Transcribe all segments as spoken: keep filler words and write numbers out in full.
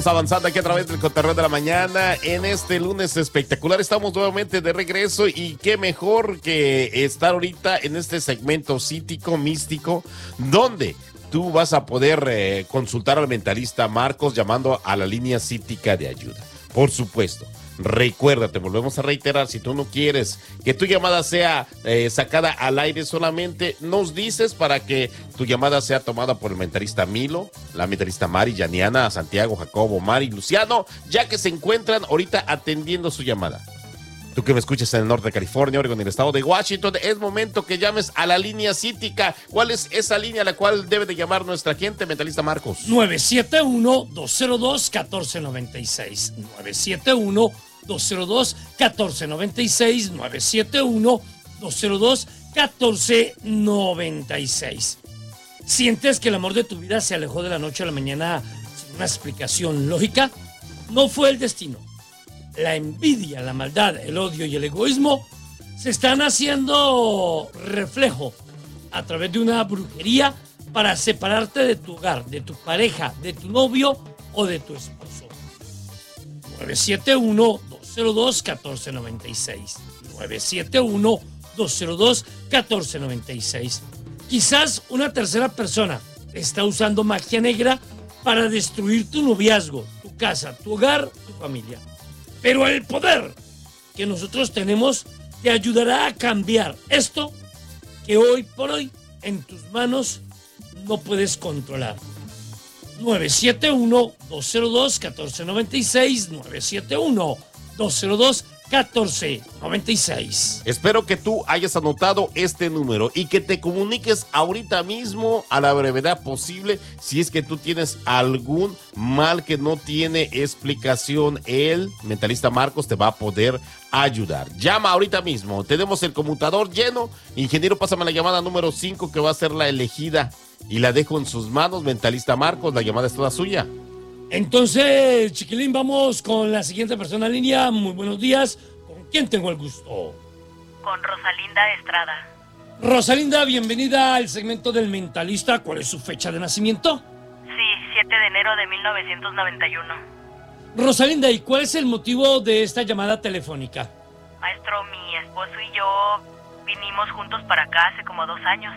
Avanzando aquí a través del Cotorreo de la Mañana en este lunes espectacular. Estamos nuevamente de regreso y qué mejor que estar ahorita en este segmento cítico, místico, donde tú vas a poder eh, consultar al mentalista Marcos llamando a la línea cítica de ayuda. Por supuesto. Recuérdate, volvemos a reiterar, si tú no quieres que tu llamada sea eh, sacada al aire solamente, nos dices para que tu llamada sea tomada por el mentalista Milo, la mentalista Mari, Yaniana, Santiago, Jacobo, Mari, Luciano, ya que se encuentran ahorita atendiendo su llamada. Tú que me escuchas en el norte de California, Oregon y el estado de Washington, es momento que llames a la línea cítica. ¿Cuál es esa línea a la cual debe de llamar nuestra gente, mentalista Marcos? nueve siete uno, dos cero dos, uno cuatro nueve seis. nueve siete uno, dos cero dos, uno cuatro nueve seis. nueve siete uno, dos cero dos, uno cuatro nueve seis. ¿Sientes que el amor de tu vida se alejó de la noche a la mañana sin una explicación lógica? No fue el destino. La envidia, la maldad, el odio y el egoísmo se están haciendo reflejo a través de una brujería para separarte de tu hogar, de tu pareja, de tu novio o de tu esposo. nueve siete uno, dos cero dos, uno cuatro nueve seis. nueve siete uno, dos cero dos, uno cuatro nueve seis. Quizás una tercera persona está usando magia negra para destruir tu noviazgo, tu casa, tu hogar, tu familia. Pero el poder que nosotros tenemos te ayudará a cambiar esto que hoy por hoy en tus manos no puedes controlar. nueve siete uno, dos cero dos, uno cuatro nueve seis, nueve siete uno, dos cero dos, uno cuatro nueve seis. Espero que tú hayas anotado este número y que te comuniques ahorita mismo a la brevedad posible si es que tú tienes algún mal que no tiene explicación. El mentalista Marcos te va a poder ayudar. Llama ahorita mismo. Tenemos el conmutador lleno. Ingeniero, pásame la llamada número cinco que va a ser la elegida y la dejo en sus manos, mentalista Marcos. La llamada es toda suya. Entonces, chiquilín, vamos con la siguiente persona en línea. Muy buenos días. ¿Con quién tengo el gusto? Con Rosalinda Estrada. Rosalinda, bienvenida al segmento del mentalista. ¿Cuál es su fecha de nacimiento? Sí, siete de enero de mil novecientos noventa y uno. Rosalinda, ¿y cuál es el motivo de esta llamada telefónica? Maestro, mi esposo y yo vinimos juntos para acá hace como dos años.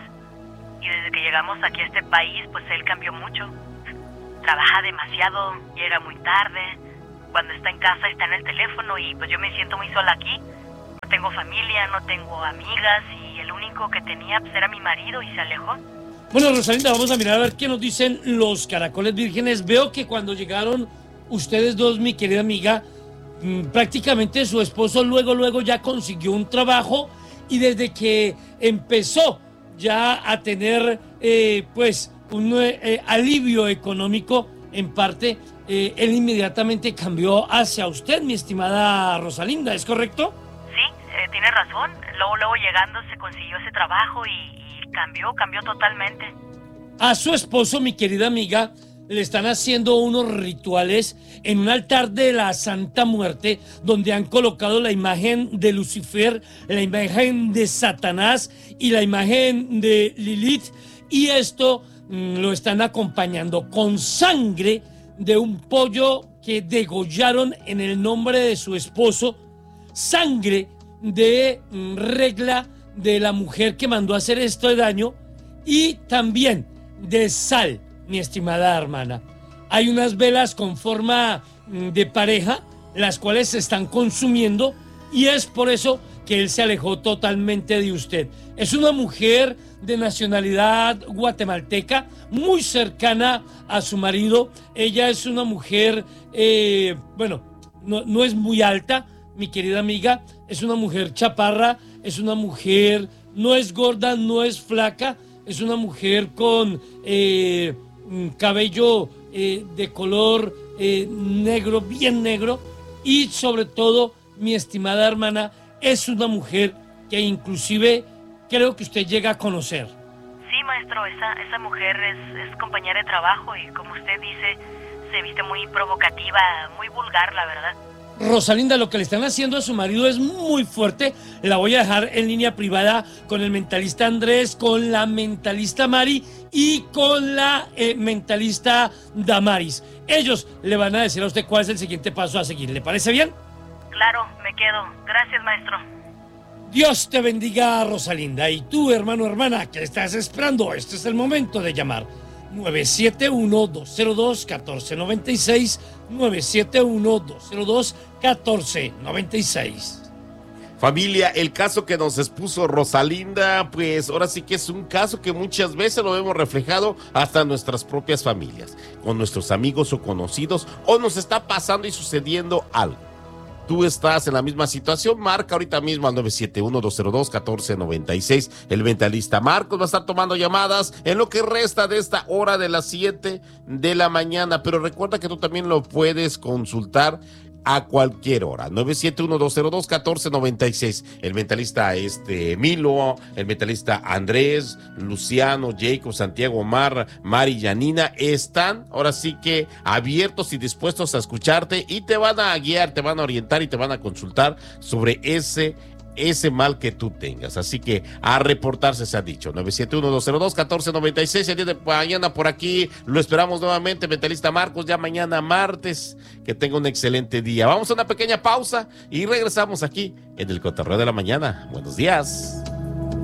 Y desde que llegamos aquí a este país, pues él cambió mucho. Trabaja demasiado, llega muy tarde. Cuando está en casa está en el teléfono y pues yo me siento muy sola aquí. No tengo familia, no tengo amigas y el único que tenía pues era mi marido y se alejó. Bueno, Rosalinda, vamos a mirar a ver qué nos dicen los caracoles vírgenes. Veo que cuando llegaron ustedes dos, mi querida amiga, prácticamente su esposo luego, luego ya consiguió un trabajo y desde que empezó ya a tener, eh, pues, un eh, alivio económico en parte, eh, él inmediatamente cambió hacia usted, mi estimada Rosalinda, ¿es correcto? Sí, eh, tiene razón. Luego, luego llegando se consiguió ese trabajo y, y cambió, cambió totalmente. A su esposo, mi querida amiga, le están haciendo unos rituales en un altar de la Santa Muerte, donde han colocado la imagen de Lucifer, la imagen de Satanás y la imagen de Lilith, y esto mmm, lo están acompañando con sangre de un pollo que degollaron en el nombre de su esposo, sangre de mmm, regla de la mujer que mandó a hacer este daño y también de sal, mi estimada hermana. Hay unas velas con forma de pareja, las cuales se están consumiendo y es por eso que él se alejó totalmente de usted. Es una mujer de nacionalidad guatemalteca, muy cercana a su marido. Ella es una mujer, eh, bueno, no, no es muy alta, mi querida amiga, es una mujer chaparra, es una mujer, no es gorda, no es flaca, es una mujer con eh, cabello eh, de color eh, negro, bien negro, y sobre todo, mi estimada hermana, es una mujer que inclusive creo que usted llega a conocer. Sí, maestro, esa, esa mujer es, es compañera de trabajo y como usted dice, se viste muy provocativa, muy vulgar, la verdad. Rosalinda, lo que le están haciendo a su marido es muy fuerte. La voy a dejar en línea privada con el mentalista Andrés, con la mentalista Mari y con la eh, mentalista Damaris. Ellos le van a decir a usted cuál es el siguiente paso a seguir. ¿Le parece bien? Claro, me quedo. Gracias, maestro. Dios te bendiga, Rosalinda. Y tú, hermano o hermana, ¿qué estás esperando? Este es el momento de llamar. nueve siete uno, dos cero dos, uno cuatro nueve seis, nueve siete uno, dos cero dos, uno cuatro nueve seis. Familia, el caso que nos expuso Rosalinda, pues ahora sí que es un caso que muchas veces lo vemos reflejado hasta en nuestras propias familias, con nuestros amigos o conocidos, o nos está pasando y sucediendo algo. Tú estás en la misma situación, marca ahorita mismo al nueve siete uno, dos cero dos, uno cuatro nueve seis. El mentalista Marcos va a estar tomando llamadas en lo que resta de esta hora de las siete de la mañana. Pero recuerda que tú también lo puedes consultar a cualquier hora. nueve siete uno, dos cero dos, uno cuatro nueve seis. El mentalista este Milo, el mentalista Andrés, Luciano, Jacob, Santiago, Omar, Mari, Yanina están ahora sí que abiertos y dispuestos a escucharte y te van a guiar, te van a orientar y te van a consultar sobre ese ese mal que tú tengas. Así que a reportarse se ha dicho. nueve siete uno, dos cero dos, uno cuatro nueve seis. El día de mañana por aquí lo esperamos nuevamente, mentalista Marcos, ya mañana martes. Que tenga un excelente día. Vamos a una pequeña pausa y regresamos aquí en el Cotorreo de la Mañana. Buenos días.